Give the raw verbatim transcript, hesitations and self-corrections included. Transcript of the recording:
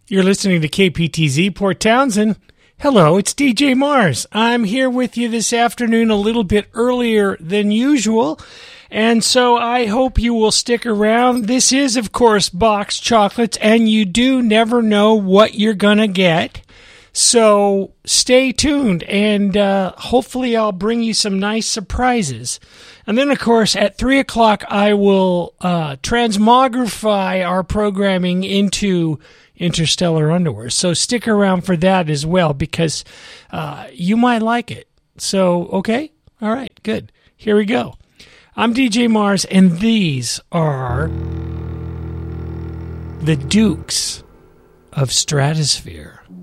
You're listening to K P T Z Port Townsend. Hello, it's D J Mars. I'm here with you this afternoon a little bit earlier than usual, and so I hope you will stick around. This is, of course, boxed chocolates, and you do never know what you're going to get. So stay tuned, and uh, hopefully I'll bring you some nice surprises. And then, of course, at three o'clock, I will uh, transmogrify our programming into Interstellar Underwear. So stick around for that as well, because uh, you might like it. So, okay? All right, good. Here we go. I'm D J Mars, and these are the Dukes of Stratosphere.